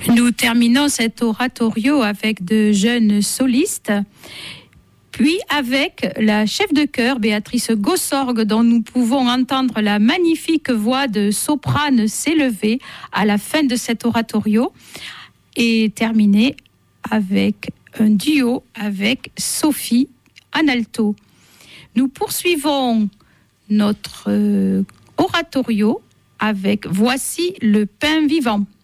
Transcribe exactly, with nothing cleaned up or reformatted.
Nous terminons cet oratorio avec de jeunes solistes, puis avec la chef de chœur Béatrice Gossorgue, dont nous pouvons entendre la magnifique voix de soprane s'élever à la fin de cet oratorio, et terminer avec un duo avec Sophie en alto. Nous poursuivons notre oratorio avec Voici le pain vivant.